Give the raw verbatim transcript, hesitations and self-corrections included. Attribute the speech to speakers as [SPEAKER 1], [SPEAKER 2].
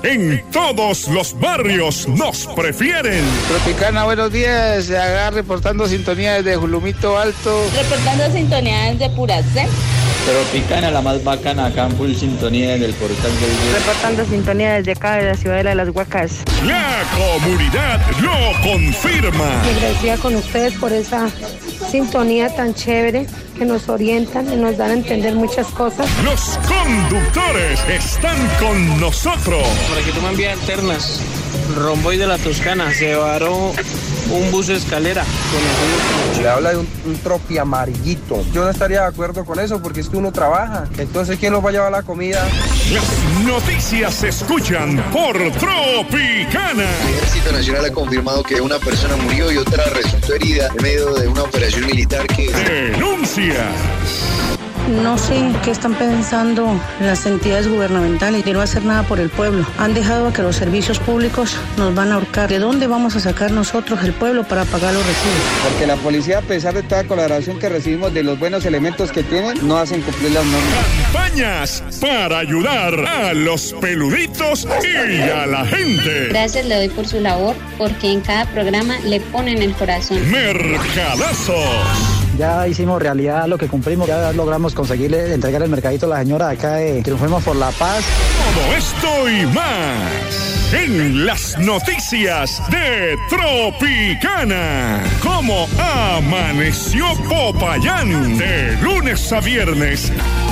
[SPEAKER 1] En todos los barrios nos prefieren.
[SPEAKER 2] Tropicana, buenos días. Acá reportando sintonía desde Julumito Alto.
[SPEAKER 3] Reportando sintonía desde Puracé.
[SPEAKER 4] Tropicana, la más bacana, acá en full sintonía en el portal del día.
[SPEAKER 5] Reportando sintonía desde acá, de la Ciudadela de las Huacas.
[SPEAKER 1] La comunidad lo confirma.
[SPEAKER 5] Agradecida con ustedes por esa sintonía tan chévere que nos orientan y nos dan a entender muchas cosas.
[SPEAKER 1] Los conductores están con nosotros.
[SPEAKER 6] Por aquí toman vía alternas. Romboy de la Toscana, se varó un bus escalera.
[SPEAKER 7] Le habla de un, un tropi amarillito. Yo no estaría de acuerdo con eso porque es que uno trabaja. Entonces, ¿quién nos va a llevar la comida?
[SPEAKER 1] Las noticias se escuchan por Tropicana.
[SPEAKER 8] El Ejército Nacional ha confirmado que una persona murió y otra resultó herida en medio de una operación militar que...
[SPEAKER 1] Denuncia.
[SPEAKER 9] No sé qué están pensando las entidades gubernamentales de no hacer nada por el pueblo. Han dejado a que los servicios públicos nos van a ahorcar. ¿De dónde vamos a sacar nosotros el pueblo para pagar los recibos?
[SPEAKER 10] Porque la policía, a pesar de toda colaboración que recibimos de los buenos elementos que tienen, no hacen cumplir las normas.
[SPEAKER 1] Campañas para ayudar a los peluditos y a la gente.
[SPEAKER 3] Gracias le doy por su labor, porque en cada programa le ponen el corazón.
[SPEAKER 1] Mercadazos.
[SPEAKER 11] Ya hicimos realidad lo que cumplimos, ya logramos conseguirle entregar el mercadito a la señora de acá de Triunfemos por la Paz.
[SPEAKER 1] Todo esto y más en las noticias de Tropicana. ¿Cómo amaneció Popayán? De lunes a viernes